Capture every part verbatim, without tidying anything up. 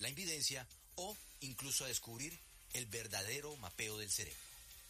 la invidencia o incluso a descubrir el verdadero mapeo del cerebro.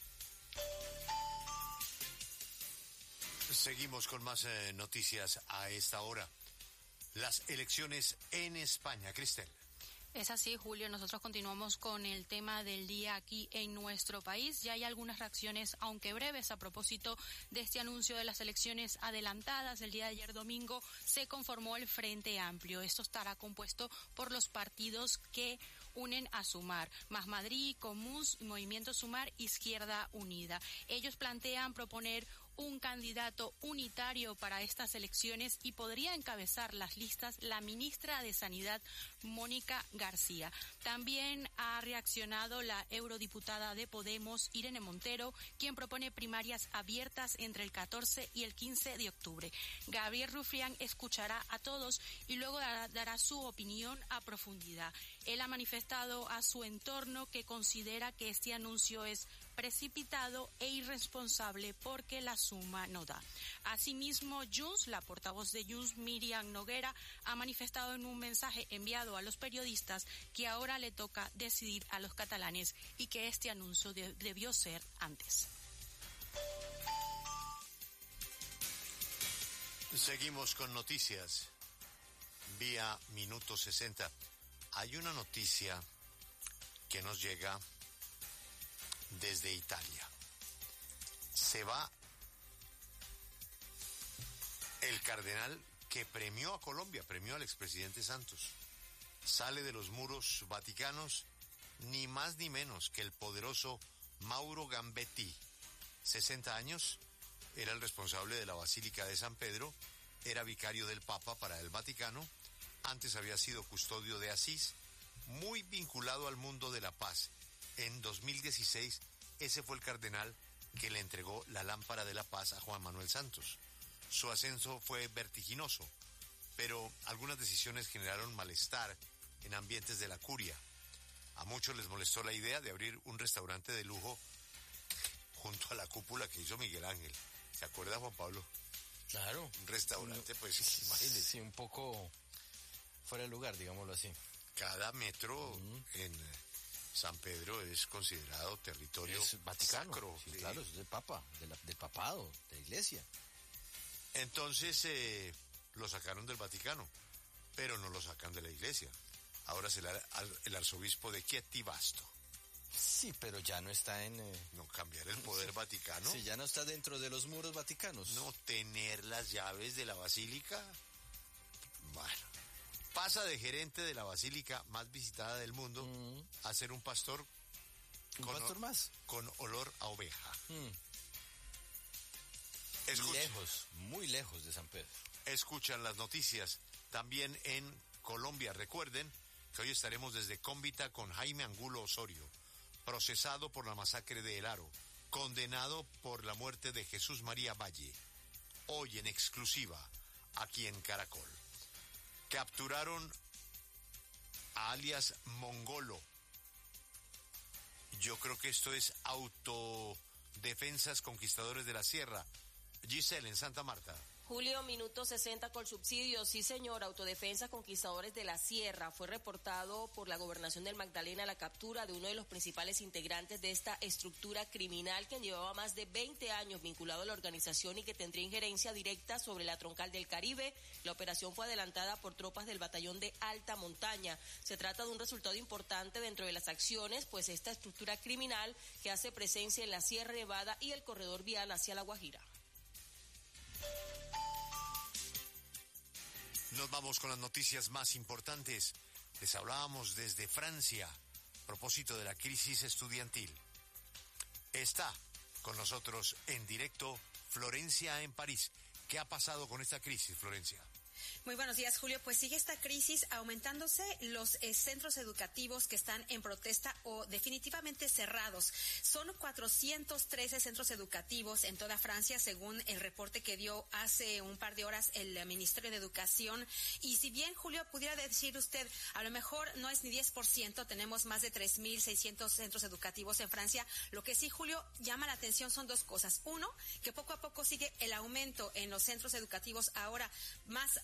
Seguimos con más eh, noticias a esta hora. Las elecciones en España, Cristel. Es así, Julio. Nosotros continuamos con el tema del día aquí en nuestro país. Ya hay algunas reacciones, aunque breves, a propósito de este anuncio de las elecciones adelantadas. El día de ayer domingo se conformó el Frente Amplio. Esto estará compuesto por los partidos que unen a Sumar, Más Madrid, Comús, Movimiento Sumar, Izquierda Unida. Ellos plantean proponer un candidato unitario para estas elecciones y podría encabezar las listas la ministra de Sanidad, Mónica García. También ha reaccionado la eurodiputada de Podemos, Irene Montero, quien propone primarias abiertas entre el catorce y el quince de octubre. Gabriel Rufián escuchará a todos y luego dará, dará su opinión a profundidad. Él ha manifestado a su entorno que considera que este anuncio es precipitado e irresponsable porque la suma no da. Asimismo, Junts, la portavoz de Junts, Miriam Noguera, ha manifestado en un mensaje enviado a los periodistas que ahora le toca decidir a los catalanes y que este anuncio de, debió ser antes. Seguimos con noticias vía Minuto sesenta. Hay una noticia que nos llega desde Italia. Se va el cardenal que premió a Colombia, premió al expresidente Santos. Sale de los muros vaticanos ni más ni menos que el poderoso Mauro Gambetti. sesenta años, era el responsable de la Basílica de San Pedro, era vicario del Papa para el Vaticano, antes había sido custodio de Asís, muy vinculado al mundo de la paz. En dos mil dieciséis, ese fue el cardenal que le entregó la lámpara de la paz a Juan Manuel Santos. Su ascenso fue vertiginoso, pero algunas decisiones generaron malestar en ambientes de la curia. A muchos les molestó la idea de abrir un restaurante de lujo junto a la cúpula que hizo Miguel Ángel. ¿Se acuerda, Juan Pablo? Claro. Un restaurante, no, pues, imagínese. Sí, un poco fuera de lugar, digámoslo así. Cada metro uh-huh. en San Pedro es considerado territorio es Vaticano, sacro. Sí, claro, es del Papa, de la, del papado, de la Iglesia. Entonces eh, lo sacaron del Vaticano, pero no lo sacan de la Iglesia. Ahora es el, el arzobispo de Chieti Vasto. Sí, pero ya no está en... Eh... No cambiar el poder vaticano. Sí, ya no está dentro de los muros vaticanos. No tener las llaves de la basílica. Bueno, pasa de gerente de la basílica más visitada del mundo mm. a ser un pastor. ¿Un con pastor o, más? Con olor a oveja. Mm. Escucha, lejos, muy lejos de San Pedro. Escuchan las noticias también en Colombia. Recuerden que hoy estaremos desde Cómbita con Jaime Angulo Osorio, procesado por la masacre de El Aro, condenado por la muerte de Jesús María Valle. Hoy en exclusiva, aquí en Caracol. Capturaron a alias Mongolo. Yo creo que esto es Autodefensas Conquistadores de la Sierra. Giselle, en Santa Marta. Julio, Minuto sesenta con subsidio. Sí, señor, Autodefensa Conquistadores de la Sierra. Fue reportado por la Gobernación del Magdalena la captura de uno de los principales integrantes de esta estructura criminal, quien llevaba más de veinte años vinculado a la organización y que tendría injerencia directa sobre la Troncal del Caribe. La operación fue adelantada por tropas del batallón de alta montaña. Se trata de un resultado importante dentro de las acciones, pues esta estructura criminal que hace presencia en la Sierra Nevada y el corredor vial hacia La Guajira. Nos vamos con las noticias más importantes. Les hablábamos desde Francia, a propósito de la crisis estudiantil. Está con nosotros en directo Florencia en París. ¿Qué ha pasado con esta crisis, Florencia? Muy buenos días, Julio. Pues sigue esta crisis aumentándose los eh, centros educativos que están en protesta o definitivamente cerrados. Son cuatrocientos trece centros educativos en toda Francia, según el reporte que dio hace un par de horas el Ministerio de Educación. Y si bien, Julio, pudiera decir usted, a lo mejor no es ni diez por ciento, tenemos más de tres mil seiscientos centros educativos en Francia. Lo que sí, Julio, llama la atención son dos cosas. Uno, que poco a poco sigue el aumento en los centros educativos ahora más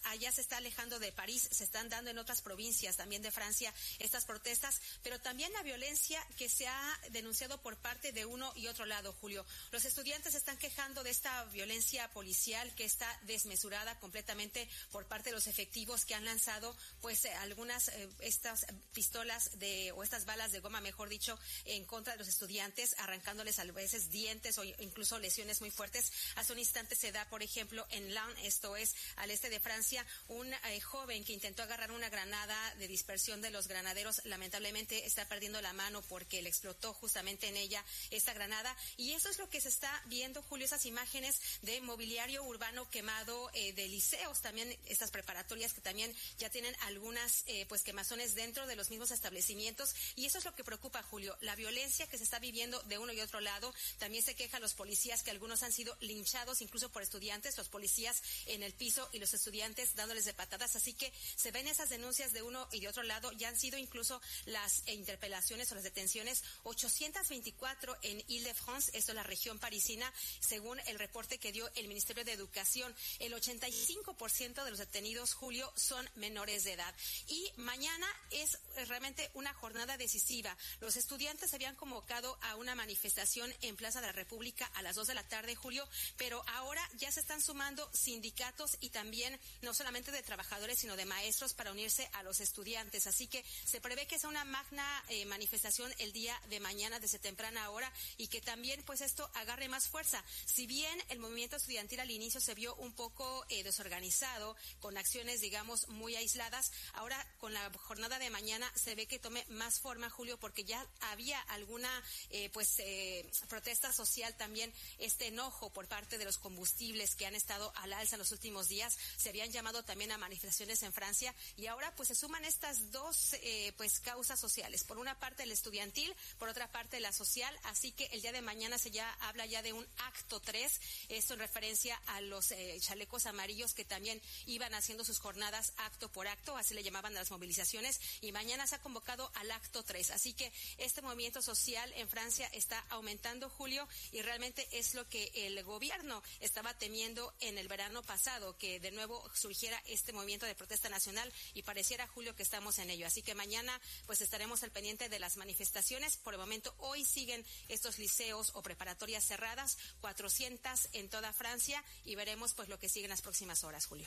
allá se está alejando de París, se están dando en otras provincias también de Francia estas protestas, pero también la violencia que se ha denunciado por parte de uno y otro lado, Julio. Los estudiantes se están quejando de esta violencia policial que está desmesurada completamente por parte de los efectivos que han lanzado pues eh, algunas eh, estas pistolas de o estas balas de goma, mejor dicho, en contra de los estudiantes, arrancándoles a veces dientes o incluso lesiones muy fuertes. Hace un instante se da, por ejemplo, en Laon, esto es al este de Francia, un eh, joven que intentó agarrar una granada de dispersión de los granaderos, lamentablemente está perdiendo la mano porque le explotó justamente en ella esta granada, y eso es lo que se está viendo, Julio, esas imágenes de mobiliario urbano quemado, eh, de liceos, también estas preparatorias que también ya tienen algunas eh, pues quemazones dentro de los mismos establecimientos, y eso es lo que preocupa, Julio, la violencia que se está viviendo de uno y otro lado. También se quejan los policías que algunos han sido linchados incluso por estudiantes, los policías en el piso y los estudiantes dándoles de patadas, así que se ven esas denuncias de uno y de otro lado. Ya han sido incluso las eh, interpelaciones o las detenciones, ochocientas veinticuatro en Île-de-France, esto es la región parisina, según el reporte que dio el Ministerio de Educación. El ochenta y cinco por ciento de los detenidos, Julio, son menores de edad. Y mañana es realmente una jornada decisiva. Los estudiantes se habían convocado a una manifestación en Plaza de la República a las dos de la tarde, Julio, pero ahora ya se están sumando sindicatos y también no solamente de trabajadores, sino de maestros para unirse a los estudiantes. Así que se prevé que sea una magna eh, manifestación el día de mañana desde temprana hora, y que también pues esto agarre más fuerza. Si bien el movimiento estudiantil al inicio se vio un poco eh, desorganizado, con acciones digamos muy aisladas, ahora con la jornada de mañana se ve que tome más forma, Julio, porque ya había alguna eh, pues eh, protesta social, también este enojo por parte de los combustibles que han estado al alza en los últimos días. Se habían llamado también a manifestaciones en Francia, y ahora pues se suman estas dos eh, pues causas sociales, por una parte el estudiantil, por otra parte la social. Así que el día de mañana se ya habla ya de un acto tres, esto en referencia a los eh, chalecos amarillos que también iban haciendo sus jornadas acto por acto, así le llamaban a las movilizaciones, y mañana se ha convocado al acto tres. Así que este movimiento social en Francia está aumentando, Julio, y realmente es lo que el gobierno estaba temiendo en el verano pasado, que de nuevo surgiera este movimiento de protesta nacional, y pareciera, Julio, que estamos en ello. Así que mañana pues estaremos al pendiente de las manifestaciones. Por el momento hoy siguen estos liceos o preparatorias cerradas, cuatrocientas en toda Francia, y veremos pues lo que sigue en las próximas horas, Julio.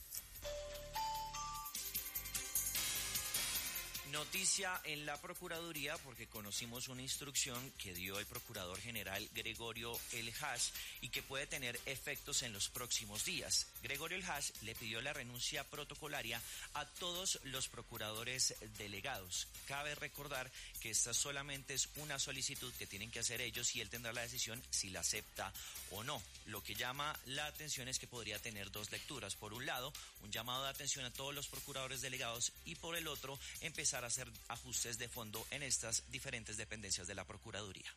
Noticia en la Procuraduría, porque conocimos una instrucción que dio el Procurador General Gregorio El Hash y que puede tener efectos en los próximos días. Gregorio El Hash le pidió la renuncia protocolaria a todos los procuradores delegados. Cabe recordar que esta solamente es una solicitud que tienen que hacer ellos, y él tendrá la decisión si la acepta o no. Lo que llama la atención es que podría tener dos lecturas. Por un lado, un llamado de atención a todos los procuradores delegados, y por el otro, empezar a hacer ajustes de fondo en estas diferentes dependencias de la Procuraduría.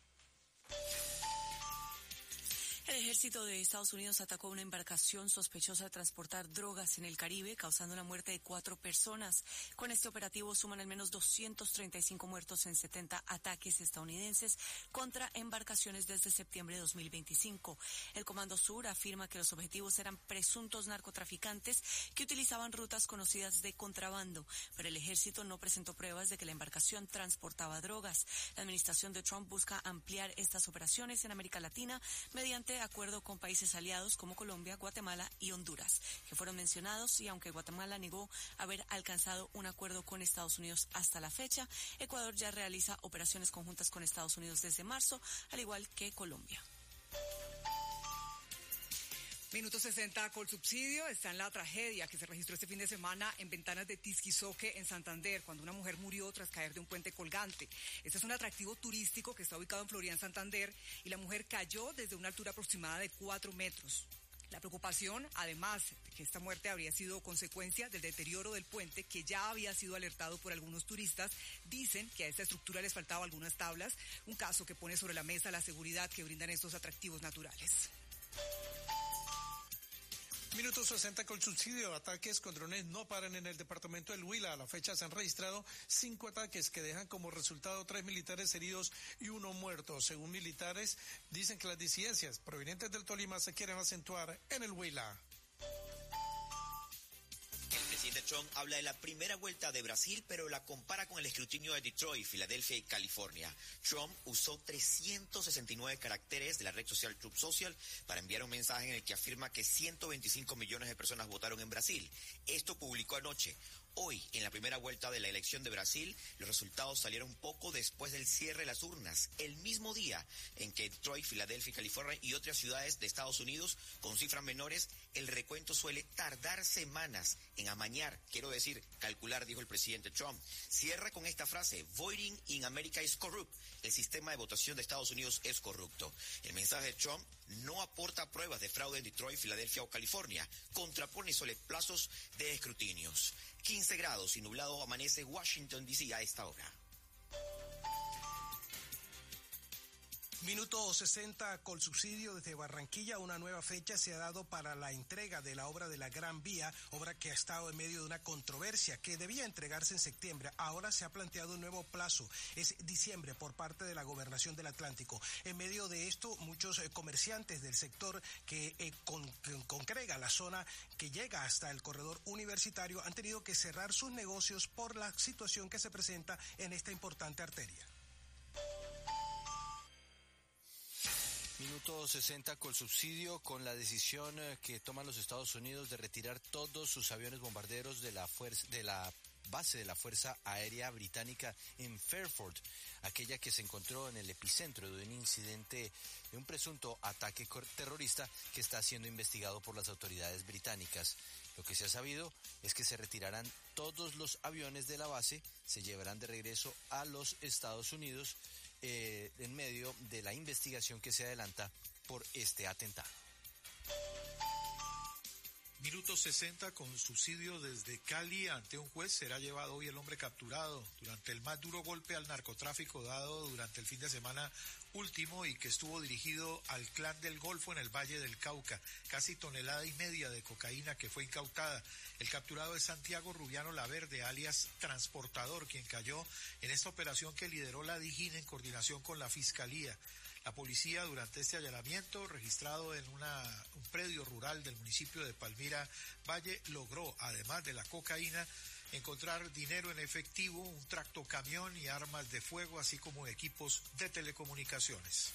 El ejército de Estados Unidos atacó una embarcación sospechosa de transportar drogas en el Caribe, causando la muerte de cuatro personas. Con este operativo suman al menos doscientos treinta y cinco muertos en setenta ataques estadounidenses contra embarcaciones desde septiembre de dos mil veinticinco. El Comando Sur afirma que los objetivos eran presuntos narcotraficantes que utilizaban rutas conocidas de contrabando, pero el ejército no presentó pruebas de que la embarcación transportaba drogas. La administración de Trump busca ampliar estas operaciones en América Latina mediante acuerdo con países aliados como Colombia, Guatemala y Honduras, que fueron mencionados, y aunque Guatemala negó haber alcanzado un acuerdo con Estados Unidos hasta la fecha, Ecuador ya realiza operaciones conjuntas con Estados Unidos desde marzo, al igual que Colombia. Minuto sesenta, Colsubsidio está en la tragedia que se registró este fin de semana en Ventanas de Tisquizoque, en Santander, cuando una mujer murió tras caer de un puente colgante. Este es un atractivo turístico que está ubicado en Florida, en Santander, y la mujer cayó desde una altura aproximada de cuatro metros. La preocupación, además de que esta muerte habría sido consecuencia del deterioro del puente, que ya había sido alertado por algunos turistas, dicen que a esta estructura les faltaban algunas tablas, un caso que pone sobre la mesa la seguridad que brindan estos atractivos naturales. Minuto sesenta, Colsubsidio. Ataques con drones no paran en el departamento del Huila. A la fecha se han registrado cinco ataques que dejan como resultado tres militares heridos y uno muerto. Según militares, dicen que las disidencias provenientes del Tolima se quieren acentuar en el Huila. Trump habla de la primera vuelta de Brasil, pero la compara con el escrutinio de Detroit, Filadelfia y California. Trump usó trescientos sesenta y nueve caracteres de la red social Truth Social para enviar un mensaje en el que afirma que ciento veinticinco millones de personas votaron en Brasil. Esto publicó anoche. Hoy, en la primera vuelta de la elección de Brasil, los resultados salieron poco después del cierre de las urnas, el mismo día en que Detroit, Filadelfia, California y otras ciudades de Estados Unidos con cifras menores, el recuento suele tardar semanas en amañar, quiero decir, calcular, dijo el presidente Trump. Cierra con esta frase: "Voting in America is corrupt". El sistema de votación de Estados Unidos es corrupto. El mensaje de Trump no aporta pruebas de fraude en Detroit, Filadelfia o California. Contrapone sobre plazos de escrutinios. quince grados y nublado amanece Washington, D C a esta hora. Minuto sesenta, Colsubsidio desde Barranquilla. Una nueva fecha se ha dado para la entrega de la obra de la Gran Vía, obra que ha estado en medio de una controversia que debía entregarse en septiembre. Ahora se ha planteado un nuevo plazo, es diciembre, por parte de la Gobernación del Atlántico. En medio de esto, muchos eh, comerciantes del sector que eh, con, con, congrega la zona que llega hasta el corredor universitario han tenido que cerrar sus negocios por la situación que se presenta en esta importante arteria. Minuto sesenta, Colsubsidio, con la decisión que toman los Estados Unidos de retirar todos sus aviones bombarderos de la fuerza, de la base de la Fuerza Aérea Británica en Fairford, aquella que se encontró en el epicentro de un incidente, de un presunto ataque terrorista que está siendo investigado por las autoridades británicas. Lo que se ha sabido es que se retirarán todos los aviones de la base, se llevarán de regreso a los Estados Unidos eh, en medio de la investigación que se adelanta por este atentado. Minuto sesenta, con subsidio desde Cali. Ante un juez será llevado hoy el hombre capturado durante el más duro golpe al narcotráfico dado durante el fin de semana último y que estuvo dirigido al Clan del Golfo en el Valle del Cauca. Casi tonelada y media de cocaína que fue incautada. El capturado es Santiago Rubiano Laverde, alias Transportador, quien cayó en esta operación que lideró la DIJÍN en coordinación con la Fiscalía. La policía, durante este allanamiento registrado en una, un predio rural del municipio de Palmira Valle, logró, además de la cocaína, encontrar dinero en efectivo, un tractocamión y armas de fuego, así como equipos de telecomunicaciones.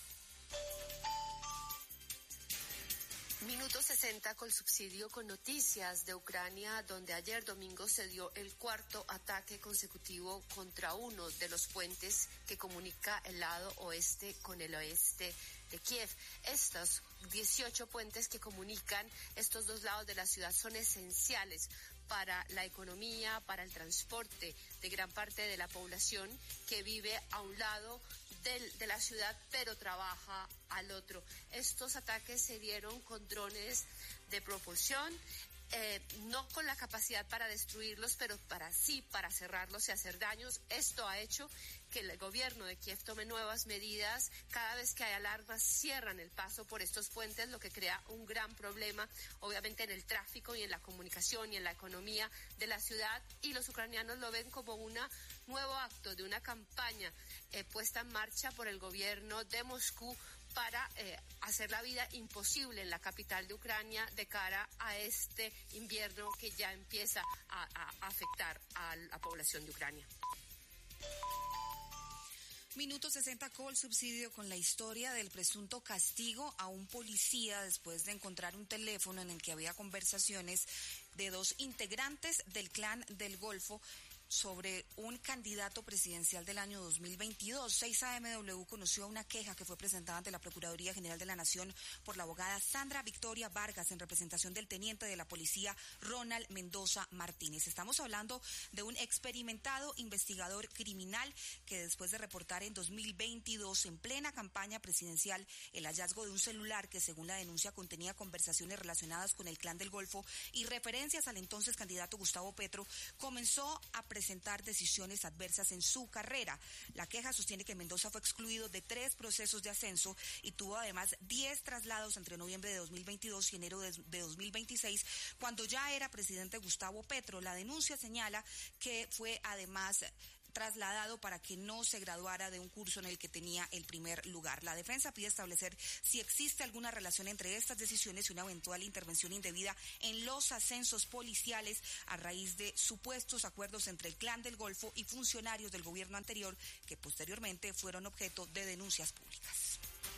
Minuto sesenta, Colsubsidio, con noticias de Ucrania, donde ayer domingo se dio el cuarto ataque consecutivo contra uno de los puentes que comunica el lado oeste con el oeste de Kiev. Estos dieciocho puentes que comunican estos dos lados de la ciudad son esenciales para la economía, para el transporte de gran parte de la población que vive a un lado del, de la ciudad, pero trabaja al otro. Estos ataques se dieron con drones de propulsión, eh, no con la capacidad para destruirlos, pero para sí, para cerrarlos y hacer daños. Esto ha hecho que el gobierno de Kiev tome nuevas medidas. Cada vez que hay alarmas, cierran el paso por estos puentes, lo que crea un gran problema, obviamente, en el tráfico y en la comunicación y en la economía de la ciudad. Y los ucranianos lo ven como un nuevo acto de una campaña eh, puesta en marcha por el gobierno de Moscú para eh, hacer la vida imposible en la capital de Ucrania de cara a este invierno que ya empieza a, a afectar a la población de Ucrania. Minuto sesenta, Colsubsidio, con la historia del presunto castigo a un policía después de encontrar un teléfono en el que había conversaciones de dos integrantes del Clan del Golfo sobre un candidato presidencial del año dos mil veintidós. seis A M W conoció una queja que fue presentada ante la Procuraduría General de la Nación por la abogada Sandra Victoria Vargas en representación del teniente de la policía Ronald Mendoza Martínez. Estamos hablando de un experimentado investigador criminal que después de reportar en dos mil veintidós en plena campaña presidencial el hallazgo de un celular que según la denuncia contenía conversaciones relacionadas con el Clan del Golfo y referencias al entonces candidato Gustavo Petro, comenzó a presentar decisiones adversas en su carrera. La queja sostiene que Mendoza fue excluido de tres procesos de ascenso y tuvo además diez traslados entre noviembre de dos mil veintidós y enero de, de dos mil veintiséis, cuando ya era presidente Gustavo Petro. La denuncia señala que fue además trasladado para que no se graduara de un curso en el que tenía el primer lugar. La defensa pide establecer si existe alguna relación entre estas decisiones y una eventual intervención indebida en los ascensos policiales a raíz de supuestos acuerdos entre el Clan del Golfo y funcionarios del gobierno anterior que posteriormente fueron objeto de denuncias públicas.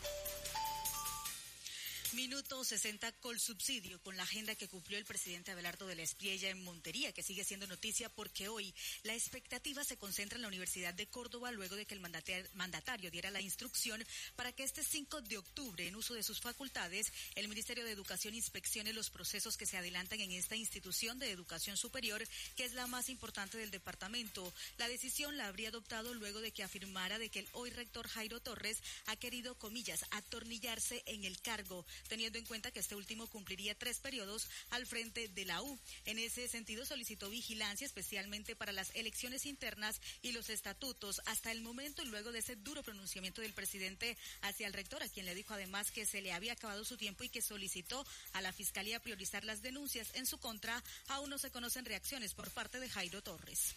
Minuto sesenta Colsubsidio, con la agenda que cumplió el presidente Abelardo de la Espriella en Montería, que sigue siendo noticia porque hoy la expectativa se concentra en la Universidad de Córdoba luego de que el mandatario diera la instrucción para que este cinco de octubre, en uso de sus facultades, el Ministerio de Educación inspeccione los procesos que se adelantan en esta institución de educación superior, que es la más importante del departamento. La decisión la habría adoptado luego de que afirmara de que el hoy rector Jairo Torres ha querido, comillas, atornillarse en el cargo, teniendo en cuenta que este último cumpliría tres periodos al frente de la U. En ese sentido, solicitó vigilancia especialmente para las elecciones internas y los estatutos. Hasta el momento, y luego de ese duro pronunciamiento del presidente hacia el rector, a quien le dijo además que se le había acabado su tiempo y que solicitó a la Fiscalía priorizar las denuncias en su contra, aún no se conocen reacciones por parte de Jairo Torres.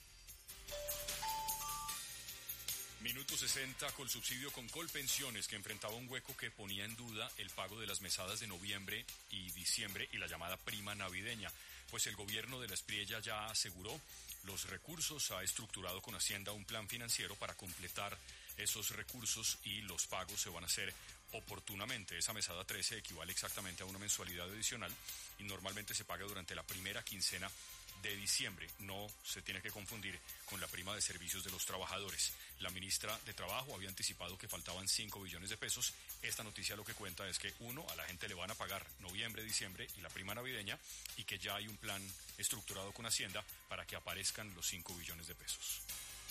Minuto sesenta, Colsubsidio con Colpensiones, que enfrentaba un hueco que ponía en duda el pago de las mesadas de noviembre y diciembre y la llamada prima navideña. Pues el gobierno de la Espriella ya aseguró los recursos, ha estructurado con Hacienda un plan financiero para completar esos recursos y los pagos se van a hacer oportunamente. Esa mesada trece equivale exactamente a una mensualidad adicional y normalmente se paga durante la primera quincena de diciembre. No se tiene que confundir con la prima de servicios de los trabajadores. La ministra de Trabajo había anticipado que faltaban cinco billones de pesos. Esta noticia lo que cuenta es que, uno, a la gente le van a pagar noviembre, diciembre y la prima navideña, y que ya hay un plan estructurado con Hacienda para que aparezcan los cinco billones de pesos.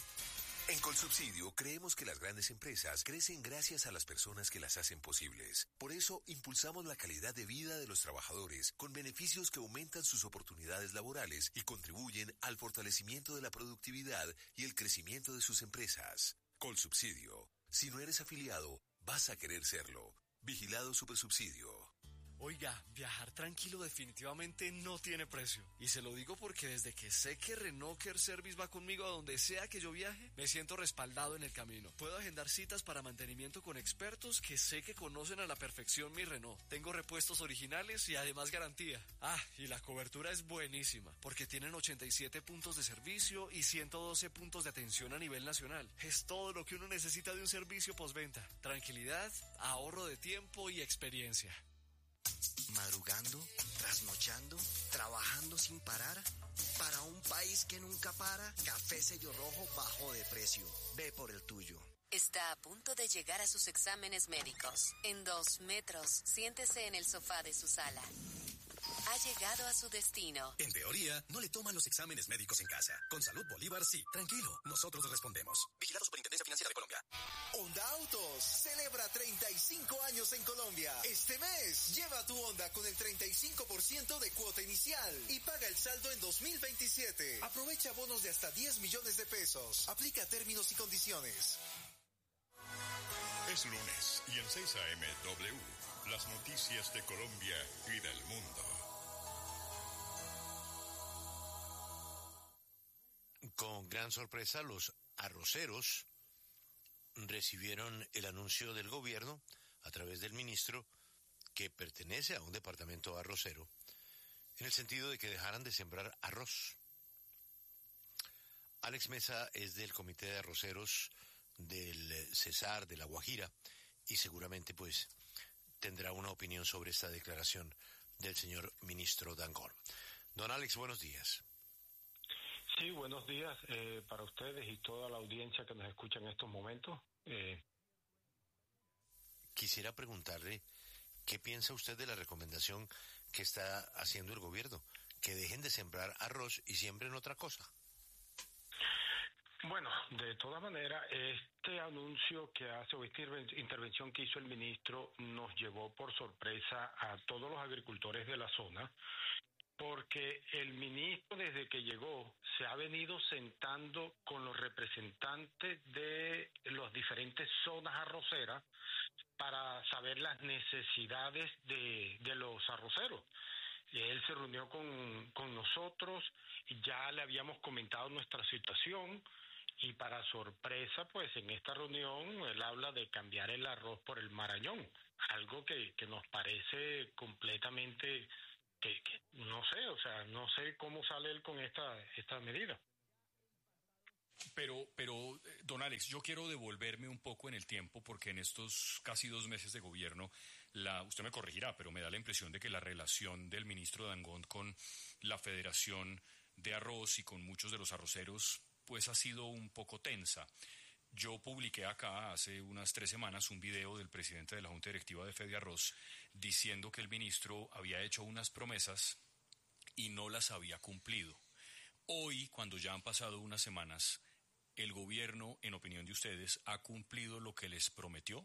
En Colsubsidio creemos que las grandes empresas crecen gracias a las personas que las hacen posibles. Por eso impulsamos la calidad de vida de los trabajadores con beneficios que aumentan sus oportunidades laborales y contribuyen al fortalecimiento de la productividad y el crecimiento de sus empresas. Colsubsidio. Si no eres afiliado, vas a querer serlo. Vigilado Supersubsidio. Oiga, viajar tranquilo definitivamente no tiene precio. Y se lo digo porque desde que sé que Renault Care Service va conmigo a donde sea que yo viaje, me siento respaldado en el camino. Puedo agendar citas para mantenimiento con expertos que sé que conocen a la perfección mi Renault. Tengo repuestos originales y además garantía. Ah, y la cobertura es buenísima, porque tienen ochenta y siete puntos de servicio y ciento doce puntos de atención a nivel nacional. Es todo lo que uno necesita de un servicio postventa. Tranquilidad, ahorro de tiempo y experiencia. Madrugando, trasnochando, trabajando sin parar. Para un país que nunca para, Café Sello Rojo bajó de precio. Ve por el tuyo. Está a punto de llegar a sus exámenes médicos. En dos metros, siéntese en el sofá de su sala. Ha llegado a su destino. En teoría, no le toman los exámenes médicos en casa. Con Salud Bolívar, sí. Tranquilo, nosotros respondemos. Vigilado Superintendencia Financiera de Colombia. Honda Autos celebra treinta y cinco años en Colombia. Este mes, lleva tu Honda con el treinta y cinco por ciento de cuota inicial y paga el saldo en dos mil veintisiete. Aprovecha bonos de hasta diez millones de pesos. Aplica términos y condiciones. Es lunes y en seis A M W, las noticias de Colombia y del mundo. Con gran sorpresa, los arroceros recibieron el anuncio del gobierno a través del ministro que pertenece a un departamento arrocero, en el sentido de que dejaran de sembrar arroz. Alex Mesa es del Comité de Arroceros del Cesar de La Guajira y seguramente pues tendrá una opinión sobre esta declaración del señor ministro Dangond. Don Alex, buenos días. Sí, buenos días eh, para ustedes y toda la audiencia que nos escucha en estos momentos. Eh... Quisiera preguntarle, ¿qué piensa usted de la recomendación que está haciendo el gobierno? Que dejen de sembrar arroz y siembren otra cosa. Bueno, de todas maneras, este anuncio que hace o esta intervención que hizo el ministro nos llevó por sorpresa a todos los agricultores de la zona, porque el ministro desde que llegó se ha venido sentando con los representantes de las diferentes zonas arroceras para saber las necesidades de, de los arroceros. Y él se reunió con, con nosotros y ya le habíamos comentado nuestra situación Y para sorpresa, pues en esta reunión él habla de cambiar el arroz por el marañón, algo que, que nos parece completamente, que, que no sé, o sea, no sé cómo sale él con esta, esta medida. Pero, pero, don Alex, yo quiero devolverme un poco en el tiempo porque en estos casi dos meses de gobierno, la, usted me corregirá, pero me da la impresión de que la relación del ministro Dangond con la Federación de Arroz y con muchos de los arroceros pues ha sido un poco tensa. Yo publiqué acá hace unas tres semanas un video del presidente de la Junta Directiva de Fediarroz diciendo que el ministro había hecho unas promesas y no las había cumplido. Hoy, cuando ya han pasado unas semanas, ¿el gobierno, en opinión de ustedes, ha cumplido lo que les prometió?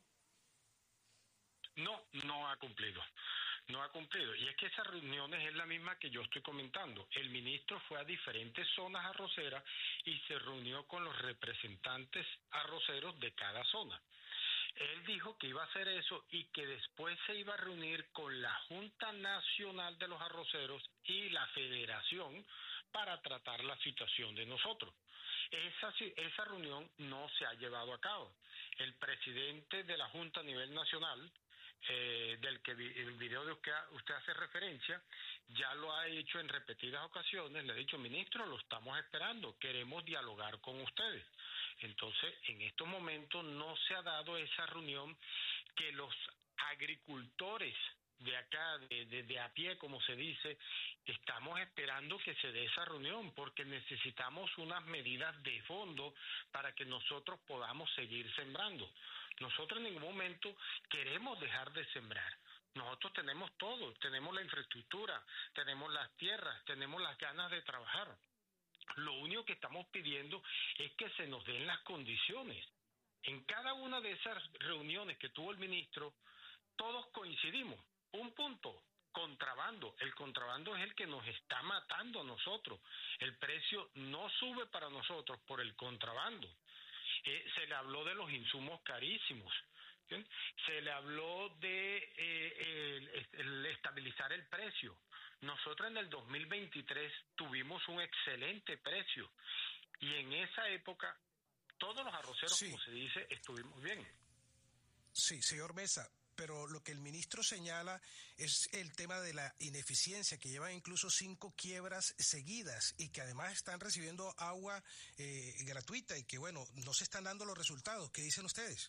No, no ha cumplido. No ha cumplido. Y es que esas reuniones es la misma que yo estoy comentando. El ministro fue a diferentes zonas arroceras y se reunió con los representantes arroceros de cada zona. Él dijo que iba a hacer eso y que después se iba a reunir con la Junta Nacional de los Arroceros y la Federación para tratar la situación de nosotros. Esa, esa reunión no se ha llevado a cabo. El presidente de la Junta a nivel nacional, Eh, del que vi, el video de que usted hace referencia, ya lo ha hecho en repetidas ocasiones, le ha dicho, ministro, lo estamos esperando, queremos dialogar con ustedes. Entonces, en estos momentos no se ha dado esa reunión que los agricultores de acá, de, de, de a pie, como se dice, estamos esperando que se dé esa reunión, porque necesitamos unas medidas de fondo para que nosotros podamos seguir sembrando. Nosotros en ningún momento queremos dejar de sembrar. Nosotros tenemos todo, tenemos la infraestructura, tenemos las tierras, tenemos las ganas de trabajar. Lo único que estamos pidiendo es que se nos den las condiciones. En cada una de esas reuniones que tuvo el ministro, todos coincidimos. Un punto, contrabando. El contrabando es el que nos está matando a nosotros. El precio no sube para nosotros por el contrabando. Eh, se le habló de los insumos carísimos, ¿sí? Se le habló de eh, el, el estabilizar el precio. Nosotros en el dos mil veintitrés tuvimos un excelente precio y en esa época todos los arroceros, sí, como se dice, estuvimos bien. Sí, señor Mesa, pero lo que el ministro señala es el tema de la ineficiencia, que llevan incluso cinco quiebras seguidas y que además están recibiendo agua eh, gratuita y que, bueno, no se están dando los resultados. ¿Qué dicen ustedes?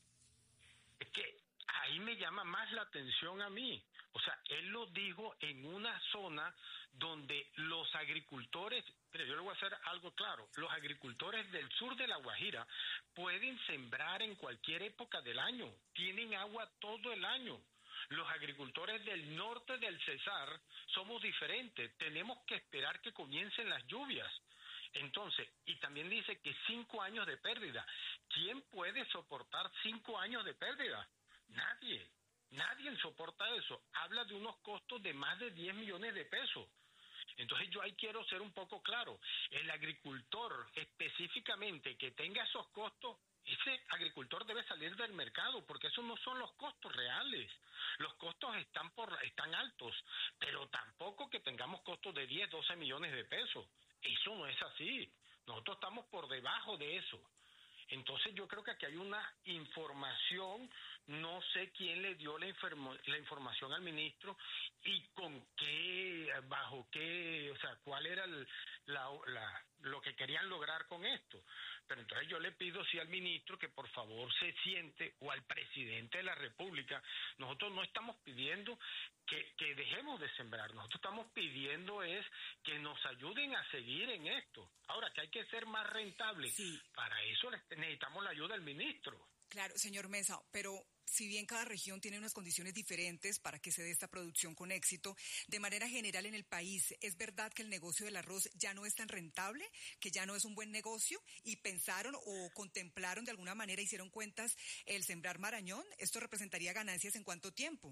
Es que ahí me llama más la atención a mí. O sea, él lo dijo en una zona donde los agricultores, pero yo le voy a hacer algo claro, los agricultores del sur de La Guajira pueden sembrar en cualquier época del año, tienen agua todo el año. Los agricultores del norte del Cesar somos diferentes, tenemos que esperar que comiencen las lluvias. Entonces, y también dice que cinco años de pérdida. ¿Quién puede soportar cinco años de pérdida? Nadie. Nadie soporta eso. Habla de unos costos de más de diez millones de pesos. Entonces yo ahí quiero ser un poco claro. El agricultor específicamente que tenga esos costos, ese agricultor debe salir del mercado porque esos no son los costos reales. Los costos están por están altos, pero tampoco que tengamos costos de diez, doce millones de pesos. Eso no es así. Nosotros estamos por debajo de eso. Entonces yo creo que aquí hay una información, no sé quién le dio la, informo, la información al ministro y con qué, bajo qué, o sea, cuál era el, la, la, lo que querían lograr con esto. Pero entonces yo le pido sí al ministro que por favor se siente, o al presidente de la República. Nosotros no estamos pidiendo que, que dejemos de sembrar, nosotros estamos pidiendo es que nos ayuden a seguir en esto. Ahora, que hay que ser más rentables, sí. Para eso necesitamos la ayuda del ministro. Claro, señor Mesa, pero si bien cada región tiene unas condiciones diferentes para que se dé esta producción con éxito, de manera general en el país, ¿es verdad que el negocio del arroz ya no es tan rentable, que ya no es un buen negocio? ¿Y pensaron o contemplaron de alguna manera, hicieron cuentas, el sembrar marañón? ¿Esto representaría ganancias en cuánto tiempo?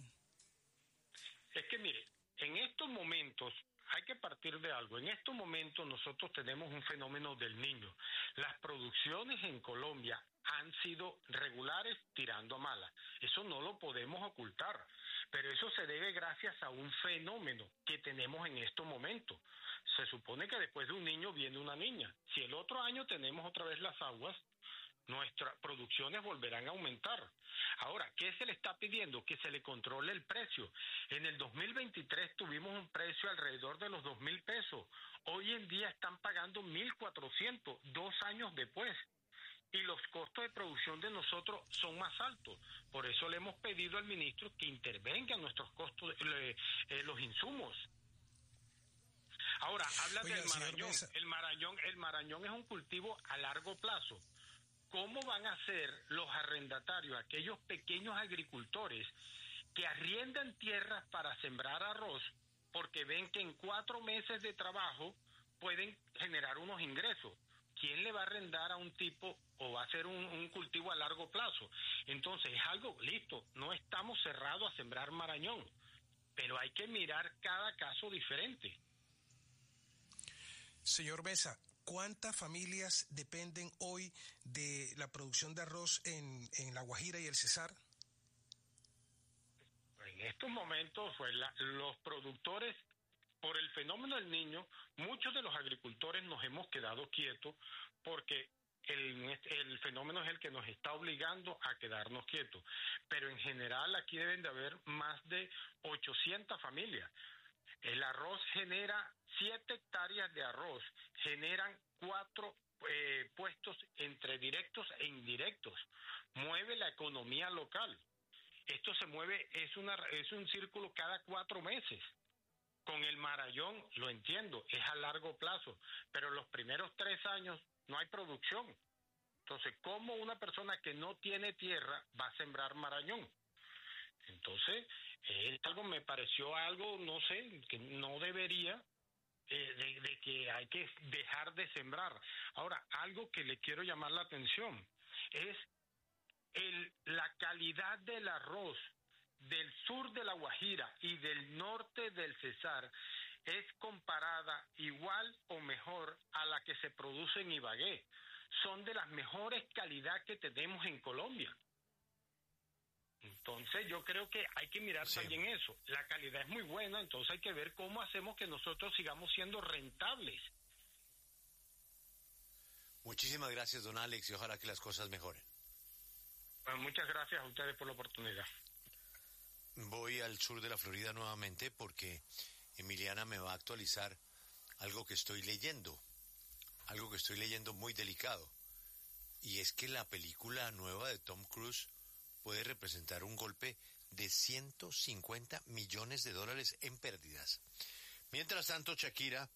Es que mire, en estos momentos hay que partir de algo. En estos momentos nosotros tenemos un fenómeno del Niño. Las producciones en Colombia han sido regulares tirando a malas. Eso no lo podemos ocultar, pero eso se debe gracias a un fenómeno que tenemos en estos momentos. Se supone que después de un niño viene una niña. Si el otro año tenemos otra vez las aguas, nuestras producciones volverán a aumentar. Ahora, ¿qué se le está pidiendo? Que se le controle el precio. En el dos mil veintitrés tuvimos un precio alrededor de los dos mil pesos. Hoy en día están pagando mil cuatrocientos, dos años después. Y los costos de producción de nosotros son más altos. Por eso le hemos pedido al ministro que intervenga en nuestros costos, eh, eh, los insumos. Ahora, habla Oiga, del marañón. Mesa. El marañón, el marañón es un cultivo a largo plazo. ¿Cómo van a ser los arrendatarios, aquellos pequeños agricultores que arriendan tierras para sembrar arroz porque ven que en cuatro meses de trabajo pueden generar unos ingresos? ¿Quién le va a arrendar a un tipo o va a ser un, un cultivo a largo plazo? Entonces es algo listo, no estamos cerrados a sembrar marañón, pero hay que mirar cada caso diferente. Señor Mesa, ¿cuántas familias dependen hoy de la producción de arroz en, en La Guajira y el Cesar? En estos momentos, pues, la, los productores, por el fenómeno del niño, muchos de los agricultores nos hemos quedado quietos porque el, el fenómeno es el que nos está obligando a quedarnos quietos. Pero en general aquí deben de haber más de ochocientas familias. El arroz genera siete hectáreas de arroz, generan cuatro eh, puestos entre directos e indirectos. Mueve la economía local. Esto se mueve, es una es un círculo cada cuatro meses. Con el marañón, lo entiendo, es a largo plazo, pero los primeros tres años no hay producción. Entonces, ¿cómo una persona que no tiene tierra va a sembrar marañón? Entonces, es algo, me pareció algo, no sé, que no debería, eh, de, de que hay que dejar de sembrar. Ahora, algo que le quiero llamar la atención es el, la calidad del arroz del sur de La Guajira y del norte del Cesar es comparada igual o mejor a la que se produce en Ibagué. Son de las mejores calidades que tenemos en Colombia. Entonces yo creo que hay que mirar sí. también eso. La calidad es muy buena, entonces hay que ver cómo hacemos que nosotros sigamos siendo rentables. Muchísimas gracias, don Alex, y ojalá que las cosas mejoren. Bueno, muchas gracias a ustedes por la oportunidad. Voy al sur de la Florida nuevamente porque Emiliana me va a actualizar algo que estoy leyendo, algo que estoy leyendo muy delicado, y es que la película nueva de Tom Cruise puede representar un golpe de ciento cincuenta millones de dólares en pérdidas. Mientras tanto, Shakira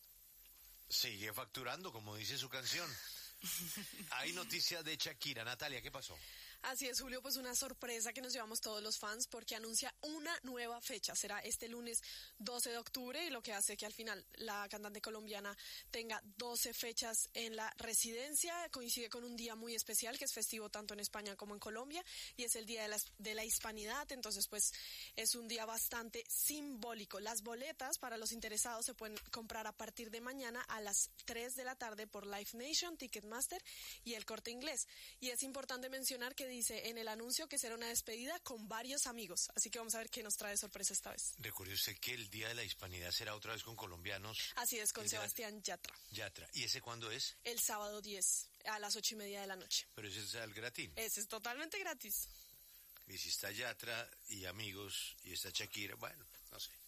sigue facturando, como dice su canción. Hay noticias de Shakira. Natalia, ¿qué pasó? Así es, Julio, pues una sorpresa que nos llevamos todos los fans porque anuncia una nueva fecha. Será este lunes doce de octubre y lo que hace que al final la cantante colombiana tenga doce fechas en la residencia. Coincide con un día muy especial que es festivo tanto en España como en Colombia y es el Día de la, de la Hispanidad. Entonces, pues es un día bastante simbólico. Las boletas para los interesados se pueden comprar a partir de mañana a las tres de la tarde por Live Nation, Ticketmaster y El Corte Inglés. Y es importante mencionar que dice en el anuncio que será una despedida con varios amigos, así que vamos a ver qué nos trae de sorpresa esta vez. Recuerde usted que el Día de la Hispanidad será otra vez con colombianos. Así es, con Sebastián Yatra. Yatra. ¿Y ese cuándo es? El sábado diez, a las ocho y media de la noche. Pero ese es el gratín. Ese es totalmente gratis. Y si está Yatra y amigos y está Shakira, bueno, no sé.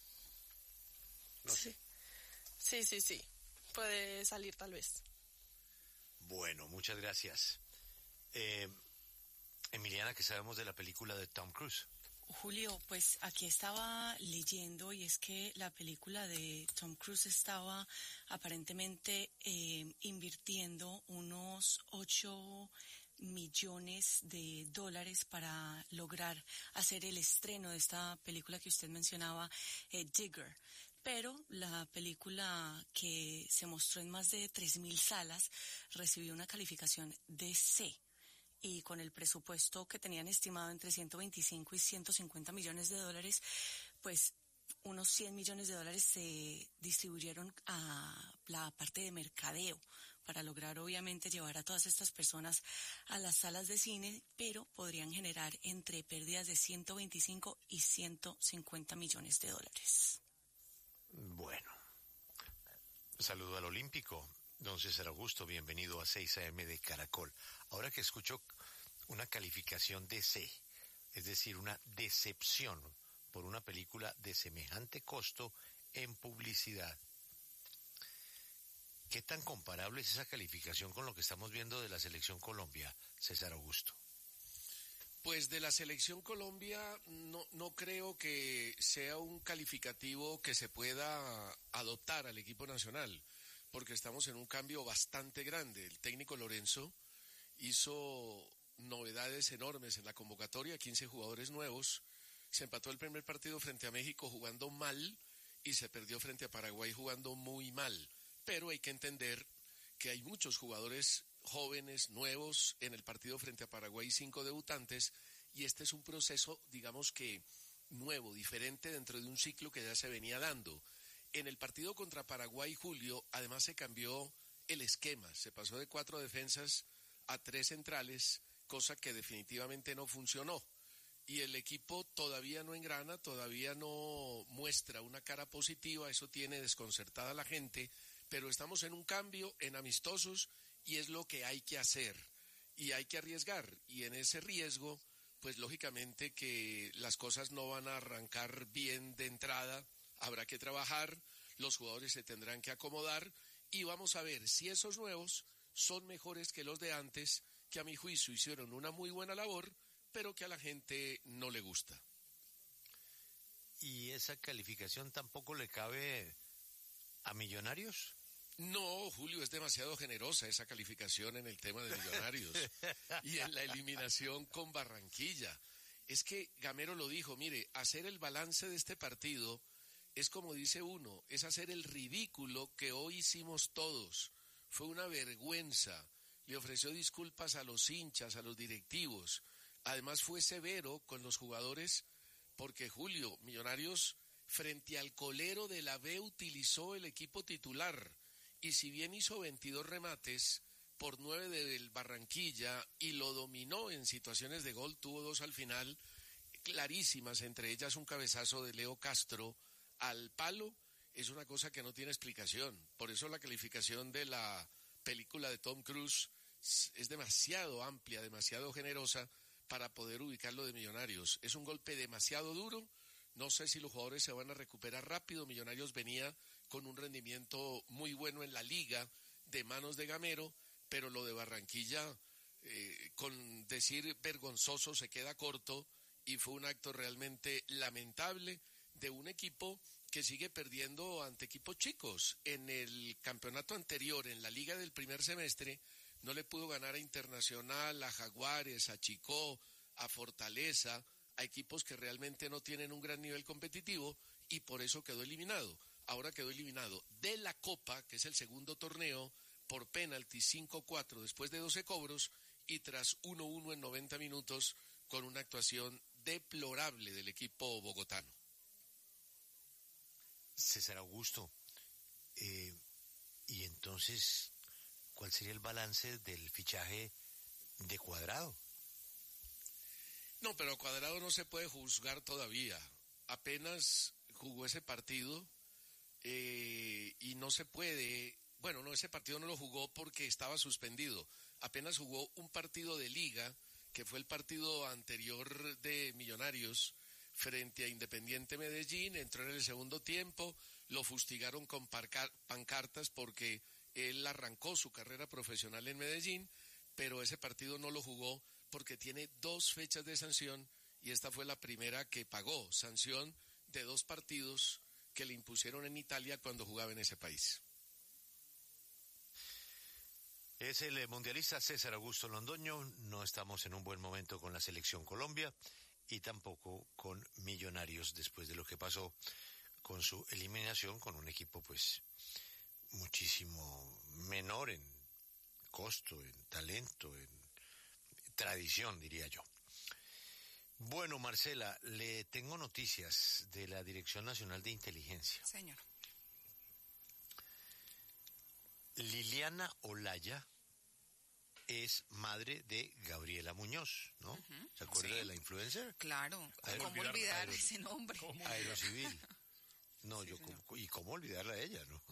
No sí. sé. Sí, sí, sí. Puede salir tal vez. Bueno, muchas gracias. Eh... Emiliana, ¿qué sabemos de la película de Tom Cruise? Julio, pues aquí estaba leyendo y es que la película de Tom Cruise estaba aparentemente eh, invirtiendo unos ocho millones de dólares para lograr hacer el estreno de esta película que usted mencionaba, eh, Digger. Pero la película, que se mostró en más de tres mil salas, recibió una calificación de C. Y con el presupuesto que tenían estimado entre ciento veinticinco y ciento cincuenta millones de dólares, pues unos cien millones de dólares se distribuyeron a la parte de mercadeo, para lograr obviamente llevar a todas estas personas a las salas de cine, pero podrían generar entre pérdidas de ciento veinticinco y ciento cincuenta millones de dólares. Bueno, saludo al Olímpico. Don César Augusto, bienvenido a seis a eme de Caracol. Ahora que escucho una calificación de C, es decir, una decepción por una película de semejante costo en publicidad, ¿qué tan comparable es esa calificación con lo que estamos viendo de la Selección Colombia, César Augusto? Pues de la Selección Colombia no, no creo que sea un calificativo que se pueda adoptar al equipo nacional, porque estamos en un cambio bastante grande. El técnico Lorenzo hizo novedades enormes en la convocatoria, quince jugadores nuevos, se empató el primer partido frente a México jugando mal y se perdió frente a Paraguay jugando muy mal, pero hay que entender que hay muchos jugadores jóvenes, nuevos, en el partido frente a Paraguay, cinco debutantes, y este es un proceso, digamos que nuevo, diferente dentro de un ciclo que ya se venía dando. En el partido contra Paraguay, Julio, además se cambió el esquema, se pasó de cuatro defensas a tres centrales, cosa que definitivamente no funcionó. Y el equipo todavía no engrana, todavía no muestra una cara positiva, eso tiene desconcertada a la gente, pero estamos en un cambio, en amistosos, y es lo que hay que hacer, y hay que arriesgar, y en ese riesgo, pues lógicamente que las cosas no van a arrancar bien de entrada, habrá que trabajar, los jugadores se tendrán que acomodar, y vamos a ver si esos nuevos son mejores que los de antes, que a mi juicio hicieron una muy buena labor, pero que a la gente no le gusta. ¿Y esa calificación tampoco le cabe a Millonarios? No, Julio, es demasiado generosa esa calificación en el tema de Millonarios y en la eliminación con Barranquilla. Es que Gamero lo dijo, mire, hacer el balance de este partido es como dice uno, es hacer el ridículo que hoy hicimos todos. Fue una vergüenza, le ofreció disculpas a los hinchas, a los directivos. Además fue severo con los jugadores porque, Julio, Millonarios frente al colero de la B utilizó el equipo titular y si bien hizo veintidós remates por nueve del Barranquilla y lo dominó en situaciones de gol, tuvo dos al final clarísimas, entre ellas un cabezazo de Leo Castro al palo, es una cosa que no tiene explicación. Por eso la calificación de la película de Tom Cruise es demasiado amplia, demasiado generosa para poder ubicarlo de Millonarios. Es un golpe demasiado duro, no sé si los jugadores se van a recuperar rápido. Millonarios venía con un rendimiento muy bueno en la liga de manos de Gamero, pero lo de Barranquilla, eh, con decir vergonzoso, se queda corto y fue un acto realmente lamentable de un equipo que sigue perdiendo ante equipos chicos. En el campeonato anterior, en la liga del primer semestre, no le pudo ganar a Internacional, a Jaguares, a Chicó, a Fortaleza, a equipos que realmente no tienen un gran nivel competitivo y por eso quedó eliminado. Ahora quedó eliminado de la Copa, que es el segundo torneo, por penalti cinco cuatro después de doce cobros y tras uno uno en noventa minutos con una actuación deplorable del equipo bogotano. César Augusto, eh, y entonces, ¿cuál sería el balance del fichaje de Cuadrado? No, pero Cuadrado no se puede juzgar todavía. Apenas jugó ese partido eh, y no se puede... Bueno, no, ese partido no lo jugó porque estaba suspendido. Apenas jugó un partido de liga, que fue el partido anterior de Millonarios, frente a Independiente Medellín, entró en el segundo tiempo, lo fustigaron con pancartas porque él arrancó su carrera profesional en Medellín, pero ese partido no lo jugó porque tiene dos fechas de sanción y esta fue la primera que pagó, sanción de dos partidos que le impusieron en Italia cuando jugaba en ese país. Es el mundialista César Augusto Londoño, no estamos en un buen momento con la selección Colombia y tampoco con Millonarios después de lo que pasó con su eliminación con un equipo pues muchísimo menor en costo, en talento, en tradición, diría yo. Bueno, Marcela, le tengo noticias de la Dirección Nacional de Inteligencia. Señor. Liliana Olaya es madre de Gabriela Muñoz, ¿no? Uh-huh. ¿Se acuerda sí. de la influencer? Claro, Aero, ¿cómo olvidar Aero, ese nombre? Aerocivil. No, sí, yo, ¿cómo, ¿y cómo olvidarla a ella, no?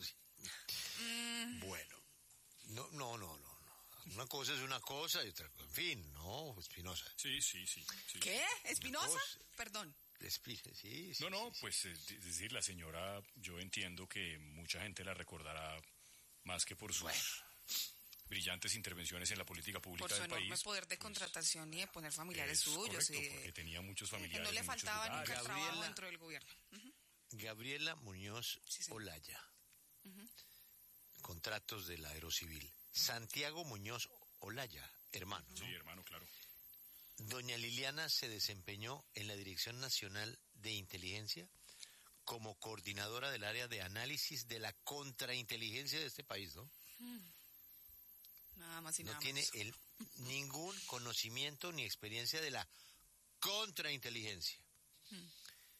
Mm. Bueno, no, no, no, no. Una cosa es una cosa y otra cosa, en fin, ¿no? Espinosa. Sí, sí, sí. sí. ¿Qué? ¿Espinosa? Perdón. Sí, sí, no, no, sí, pues sí. es decir, la señora, yo entiendo que mucha gente la recordará más que por sus bueno. brillantes intervenciones en la política pública del país. Por su enorme poder de contratación pues, y de poner familiares suyos. Correcto, y... porque tenía muchos familiares. Que no le faltaba nunca Gabriela, trabajo dentro del gobierno. Uh-huh. Gabriela Muñoz sí, sí. Olaya. Uh-huh. Contratos del Aerocivil. Santiago Muñoz Olaya, hermano, ¿no? Sí, hermano, claro. Doña Liliana se desempeñó en la Dirección Nacional de Inteligencia como coordinadora del área de análisis de la contrainteligencia de este país, ¿no? Hmm. Nada más y no nada tiene más. El, ningún conocimiento ni experiencia de la contrainteligencia. Hmm.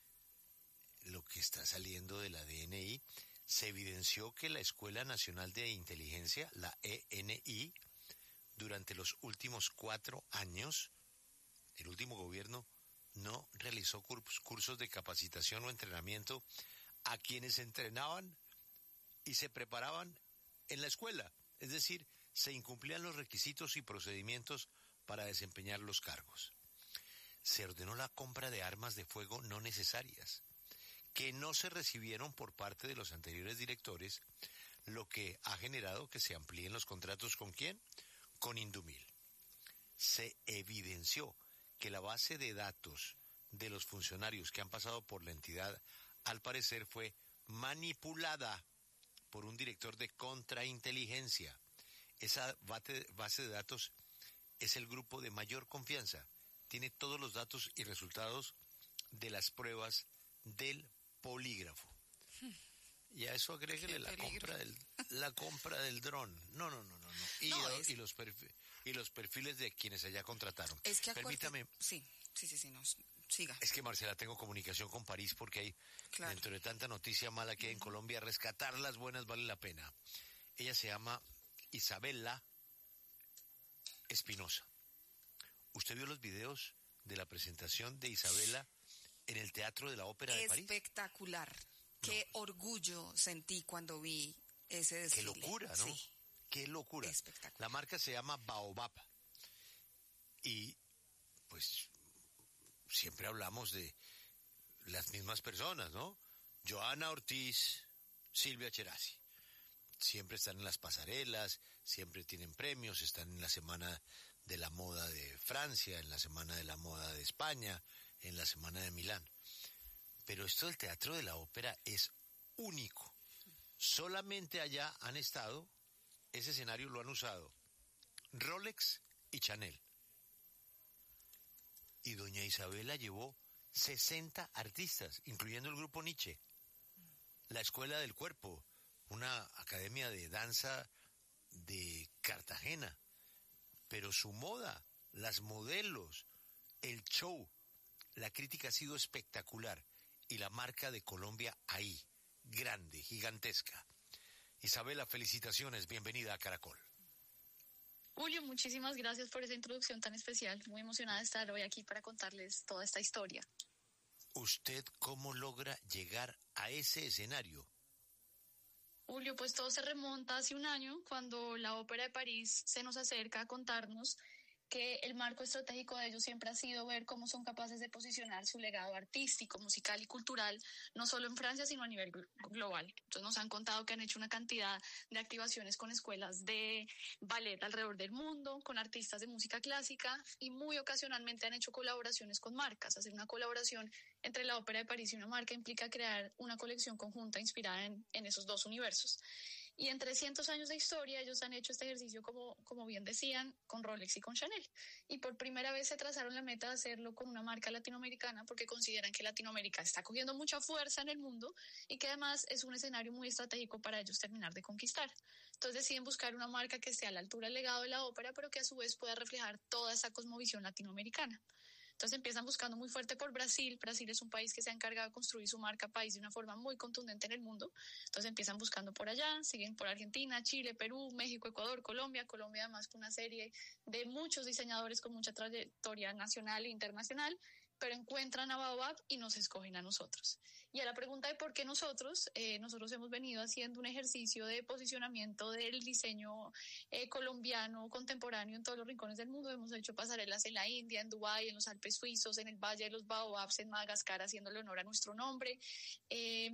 Lo que está saliendo de la D N I, se evidenció que la Escuela Nacional de Inteligencia, la E N I, durante los últimos cuatro años, el último gobierno no realizó cursos de capacitación o entrenamiento a quienes entrenaban y se preparaban en la escuela. Es decir, se incumplían los requisitos y procedimientos para desempeñar los cargos. Se ordenó la compra de armas de fuego no necesarias, que no se recibieron por parte de los anteriores directores, lo que ha generado que se amplíen los contratos ¿con quién? Con Indumil. Se evidenció que la base de datos de los funcionarios que han pasado por la entidad, al parecer fue manipulada por un director de contrainteligencia. Esa base de datos es el grupo de mayor confianza. Tiene todos los datos y resultados de las pruebas del polígrafo. Y a eso agréguele la compra del la compra del dron. No, no, no, no, no. Y, no, lo, es... y los perfiles, y los perfiles de quienes allá contrataron. Es que permítame. Acuerde... Sí, sí, sí, sí, no, siga. Es que Marcela, tengo comunicación con París porque hay claro. dentro de tanta noticia mala que hay en Colombia, rescatar las buenas vale la pena. Ella se llama Isabela Espinosa. ¿Usted vio los videos de la presentación de Isabela en el Teatro de la Ópera de París? Espectacular. Qué no. orgullo sentí cuando vi ese desfile. Qué locura, ¿no? Sí. Qué locura. Espectacular. La marca se llama Baobab. Y, pues, siempre hablamos de las mismas personas, ¿no? Joana Ortiz, Silvia Cherasi. Siempre están en las pasarelas, siempre tienen premios, están en la Semana de la Moda de Francia, en la Semana de la Moda de España, en la Semana de Milán. Pero esto del Teatro de la Ópera es único. Solamente allá han estado, ese escenario lo han usado Rolex y Chanel. Y doña Isabela llevó sesenta artistas, incluyendo el grupo Nietzsche, la Escuela del Cuerpo, una academia de danza de Cartagena. Pero su moda, las modelos, el show, la crítica ha sido espectacular. Y la marca de Colombia ahí, grande, gigantesca. Isabela, felicitaciones, bienvenida a Caracol. Julio, muchísimas gracias por esa introducción tan especial. Muy emocionada de estar hoy aquí para contarles toda esta historia. ¿Usted cómo logra llegar a ese escenario? Julio, pues todo se remonta hace un año, cuando la Ópera de París se nos acerca a contarnos que el marco estratégico de ellos siempre ha sido ver cómo son capaces de posicionar su legado artístico, musical y cultural, no solo en Francia, sino a nivel global. Entonces nos han contado que han hecho una cantidad de activaciones con escuelas de ballet alrededor del mundo, con artistas de música clásica, y muy ocasionalmente han hecho colaboraciones con marcas. Hacer una colaboración entre la Ópera de París y una marca implica crear una colección conjunta inspirada en, en esos dos universos. Y en trescientos años de historia ellos han hecho este ejercicio, como, como bien decían, con Rolex y con Chanel. Y por primera vez se trazaron la meta de hacerlo con una marca latinoamericana, porque consideran que Latinoamérica está cogiendo mucha fuerza en el mundo y que además es un escenario muy estratégico para ellos terminar de conquistar. Entonces deciden buscar una marca que esté a la altura del legado de la ópera, pero que a su vez pueda reflejar toda esa cosmovisión latinoamericana. Entonces empiezan buscando muy fuerte por Brasil. Brasil es un país que se ha encargado de construir su marca país de una forma muy contundente en el mundo. Entonces empiezan buscando por allá, siguen por Argentina, Chile, Perú, México, Ecuador, Colombia. Colombia además con una serie de muchos diseñadores con mucha trayectoria nacional e internacional, pero encuentran a Baobab y nos escogen a nosotros. Y a la pregunta de por qué nosotros, eh, nosotros hemos venido haciendo un ejercicio de posicionamiento del diseño eh, colombiano contemporáneo en todos los rincones del mundo. Hemos hecho pasarelas en la India, en Dubái, en los Alpes suizos, en el Valle de los Baobabs, en Madagascar, haciéndole honor a nuestro nombre, eh,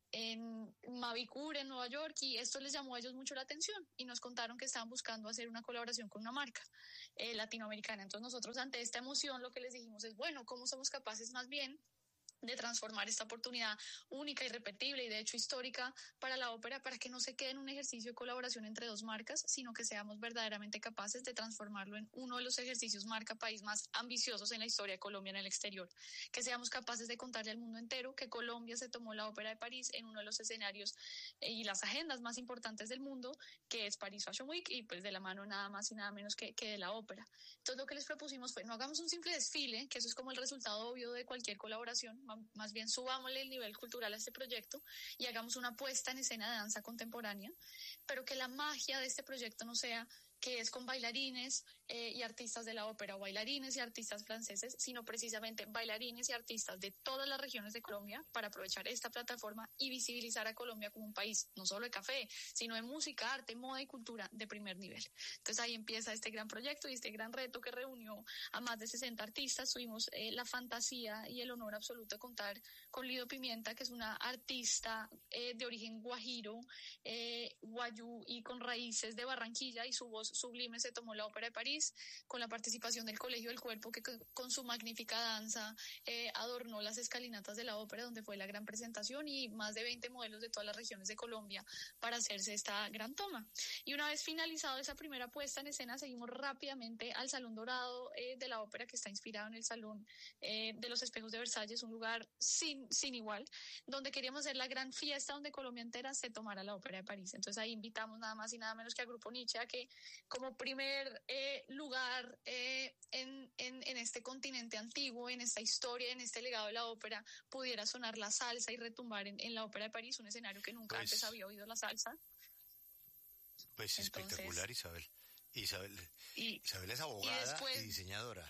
en Mavicure, en Nueva York, y esto les llamó a ellos mucho la atención y nos contaron que estaban buscando hacer una colaboración con una marca eh, latinoamericana. Entonces nosotros ante esta emoción lo que les dijimos es, bueno, ¿cómo somos capaces más bien de transformar esta oportunidad única, irrepetible y de hecho histórica para la ópera, para que no se quede en un ejercicio de colaboración entre dos marcas, sino que seamos verdaderamente capaces de transformarlo en uno de los ejercicios marca país más ambiciosos en la historia de Colombia en el exterior, que seamos capaces de contarle al mundo entero que Colombia se tomó la Ópera de París en uno de los escenarios eh, y las agendas más importantes del mundo, que es Paris Fashion Week, y pues de la mano nada más y nada menos que, que de la ópera. Entonces lo que les propusimos fue, no hagamos un simple desfile, que eso es como el resultado obvio de cualquier colaboración, más bien subámosle el nivel cultural a este proyecto y hagamos una puesta en escena de danza contemporánea, pero que la magia de este proyecto no sea que es con bailarines eh, y artistas de la ópera o bailarines y artistas franceses, sino precisamente bailarines y artistas de todas las regiones de Colombia para aprovechar esta plataforma y visibilizar a Colombia como un país no solo de café, sino de música, arte, moda y cultura de primer nivel. Entonces ahí empieza este gran proyecto y este gran reto que reunió a más de sesenta artistas. Tuvimos eh, la fantasía y el honor absoluto de contar con Lido Pimienta, que es una artista eh, de origen guajiro, eh, guayú y con raíces de Barranquilla, y su voz sublime se tomó la Ópera de París, con la participación del Colegio del Cuerpo, que con su magnífica danza eh, adornó las escalinatas de la ópera, donde fue la gran presentación, y más de veinte modelos de todas las regiones de Colombia para hacerse esta gran toma. Y una vez finalizado esa primera puesta en escena, seguimos rápidamente al Salón Dorado eh, de la ópera, que está inspirado en el Salón eh, de los Espejos de Versalles, un lugar sin, sin igual, donde queríamos hacer la gran fiesta donde Colombia entera se tomara la Ópera de París. Entonces ahí invitamos nada más y nada menos que a Grupo Nietzsche a que como primer eh, lugar eh, en, en, en este continente antiguo, en esta historia, en este legado de la ópera, pudiera sonar la salsa y retumbar en, en la Ópera de París, un escenario que nunca pues, antes había oído la salsa. Pues Entonces, espectacular, Isabel. Isabel, y, Isabel es abogada y, después, y diseñadora.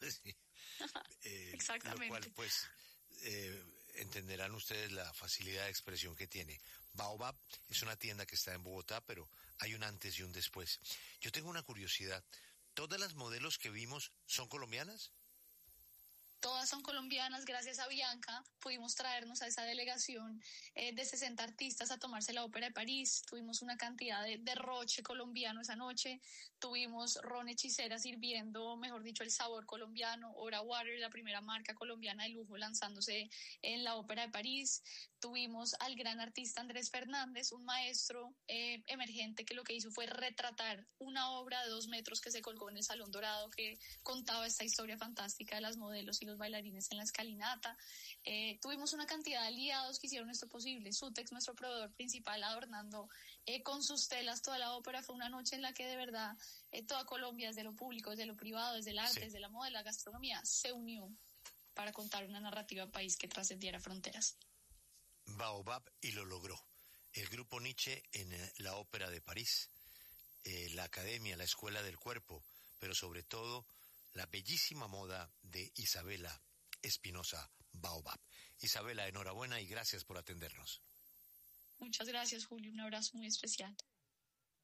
eh, Exactamente. Lo cual, pues, eh, entenderán ustedes la facilidad de expresión que tiene. Baobab es una tienda que está en Bogotá, pero hay un antes y un después. Yo tengo una curiosidad. ¿Todas las modelos que vimos son colombianas? Todas son colombianas. Gracias a Bianca pudimos traernos a esa delegación eh, de sesenta artistas a tomarse la Ópera de París. Tuvimos una cantidad de derroche colombiano esa noche. Tuvimos ron hechicera sirviendo, mejor dicho, el sabor colombiano. Ora Water, la primera marca colombiana de lujo lanzándose en la Ópera de París. Tuvimos al gran artista Andrés Fernández, un maestro eh, emergente que lo que hizo fue retratar una obra de dos metros que se colgó en el Salón Dorado, que contaba esta historia fantástica de las modelos y los bailarines en la escalinata. Eh, tuvimos una cantidad de aliados que hicieron esto posible. Sutex, nuestro proveedor principal, adornando eh, con sus telas toda la ópera. Fue una noche en la que de verdad eh, toda Colombia, desde lo público, desde lo privado, desde el arte, sí. desde la moda, la gastronomía, se unió para contar una narrativa país que trascendiera fronteras. Baobab, y lo logró. El Grupo Nietzsche en la Ópera de París, eh, la Academia, la Escuela del Cuerpo, pero sobre todo la bellísima moda de Isabela Espinosa Baobab. Isabela, enhorabuena y gracias por atendernos. Muchas gracias, Julio. Un abrazo muy especial.